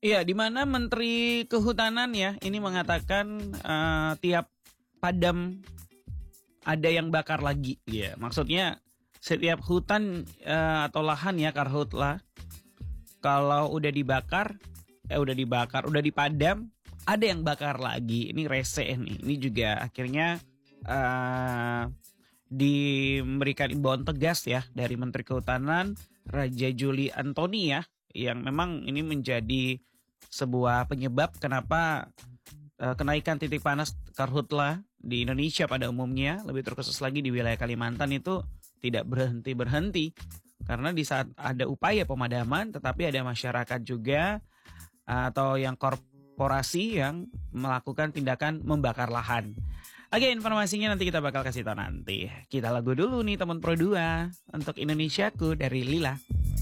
Iya, di mana Menteri Kehutanan ya ini mengatakan tiap padam ada yang bakar lagi. Ya, maksudnya setiap hutan atau lahan ya karhutla kalau udah dipadam, ada yang bakar lagi. Ini rese nih. Ini juga akhirnya diberikan imbauan tegas ya dari Menteri Kehutanan Raja Juli Antoni ya, yang memang ini menjadi sebuah penyebab kenapa kenaikan titik panas karhutla di Indonesia pada umumnya, lebih terkhusus lagi di wilayah Kalimantan itu tidak berhenti-berhenti. Karena di saat ada upaya pemadaman, tetapi ada masyarakat juga atau yang korporasi yang melakukan tindakan membakar lahan. Oke, informasinya nanti kita bakal kasih tahu nanti. Kita lagu dulu nih teman Pro 2 untuk Indonesiaku dari Lila.